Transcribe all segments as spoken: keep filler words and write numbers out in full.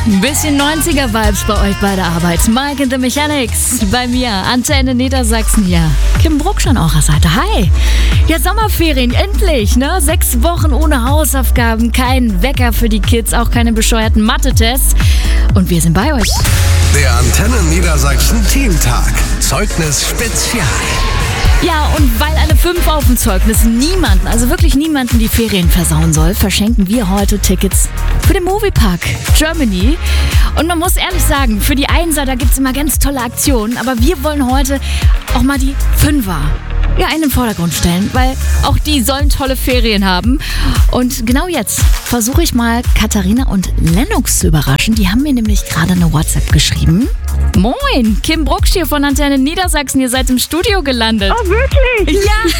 Ein bisschen neunziger-Vibes bei euch bei der Arbeit. Mike and the Mechanics bei mir, Antenne Niedersachsen hier. Kim Brucksch an eurer Seite. Hi. Ja, Sommerferien, endlich, ne? Sechs Wochen ohne Hausaufgaben, kein Wecker für die Kids, auch keine bescheuerten Mathe-Tests. Und wir sind bei euch. Der Antenne Niedersachsen Teamtag. Zeugnis Spezial. Ja, und weil alle fünf auf dem Zeugnis niemanden, also wirklich niemanden die Ferien versauen soll, verschenken wir heute Tickets für den Moviepark Germany. Und man muss ehrlich sagen, für die Einser, da gibt es immer ganz tolle Aktionen, aber wir wollen heute auch mal die Fünfer ja, in den Vordergrund stellen, weil auch die sollen tolle Ferien haben. Und genau jetzt versuche ich mal Katharina und Lennox zu überraschen. Die haben mir nämlich gerade eine WhatsApp geschrieben. Moin, Kim Brucksch hier von Antenne Niedersachsen. Ihr seid im Studio gelandet. Oh, wirklich?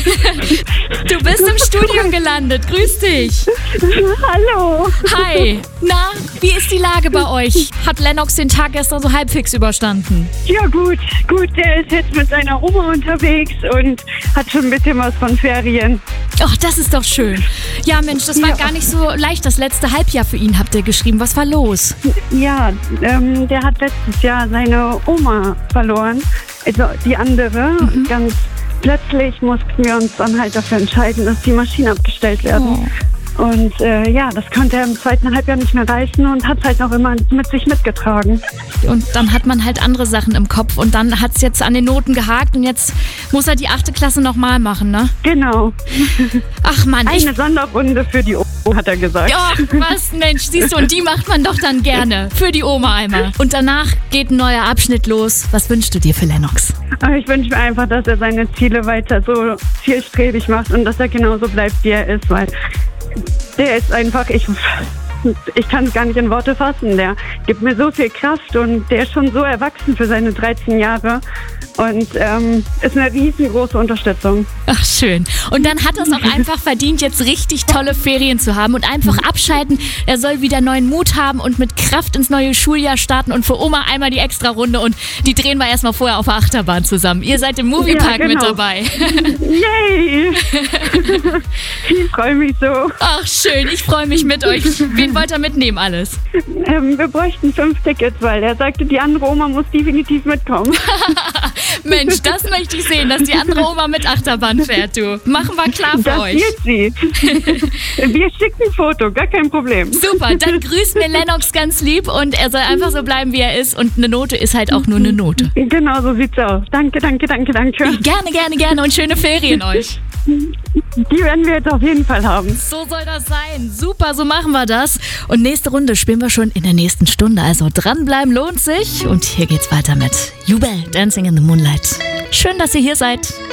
Ja, du bist im Studio gelandet. Grüß dich. Hallo. Hi. Na, wie ist die Lage bei euch? Hat Lennox den Tag gestern so halbwegs überstanden? Ja, gut. Gut, der ist jetzt mit seiner Oma unterwegs und hat schon ein bisschen was von Ferien. Ach, das ist doch schön. Ja, Mensch, das war Ja. gar nicht so leicht. Das letzte Halbjahr für ihn habt ihr geschrieben. Was war los? Ja, ähm, der hat letztes Jahr seine Oma verloren. Also die andere. Mhm. Ganz plötzlich mussten wir uns dann halt dafür entscheiden, dass die Maschinen abgestellt werden. Oh. Und äh, ja, das konnte er im zweiten Halbjahr nicht mehr reißen und hat halt noch immer mit sich mitgetragen. Und dann hat man halt andere Sachen im Kopf und dann hat es jetzt an den Noten gehakt und jetzt muss er die achte Klasse nochmal machen, ne? Genau. Ach Mann, ich... Eine Sonderrunde für die Oma, hat er gesagt. Ja, was, Mensch, siehst du, und die macht man doch dann gerne. Für die Oma einmal. Und danach geht ein neuer Abschnitt los. Was wünschst du dir für Lennox? Aber ich wünsche mir einfach, dass er seine Ziele weiter so zielstrebig macht und dass er genauso bleibt, wie er ist, weil der ist einfach, ich, ich kann es gar nicht in Worte fassen, der gibt mir so viel Kraft und der ist schon so erwachsen für seine dreizehn Jahre und ähm, ist eine riesengroße Unterstützung. Ach, schön. Und dann hat er es auch einfach verdient, jetzt richtig tolle Ferien zu haben und einfach abschalten. Er soll wieder neuen Mut haben und mit Kraft ins neue Schuljahr starten und für Oma einmal die Extra-Runde und die drehen wir erstmal vorher auf der Achterbahn zusammen. Ihr seid im Moviepark Ja, genau. mit dabei. Yay! Ich freue mich so. Ach, schön. Ich freue mich mit euch. Wen wollt ihr mitnehmen alles? Ähm, wir bräuchten fünf Tickets, weil er sagte, die andere Oma muss definitiv mitkommen. Mensch, das möchte ich sehen, dass die andere Oma mit Achterbahn fährt, du. Machen wir klar für Das euch. wird sie. Wir schicken ein Foto, gar kein Problem. Super, dann grüßt mir Lennox ganz lieb und er soll einfach so bleiben, wie er ist. Und eine Note ist halt auch nur eine Note. Genau so sieht's aus. Danke, danke, danke, danke. Gerne, gerne, gerne und schöne Ferien euch. Die werden wir jetzt auf jeden Fall haben. So soll das sein. Super, so machen wir das. Und nächste Runde spielen wir schon in der nächsten Stunde. Also dranbleiben lohnt sich. Und hier geht's weiter mit Jubel, Dancing in the Moonlight. Schön, dass ihr hier seid.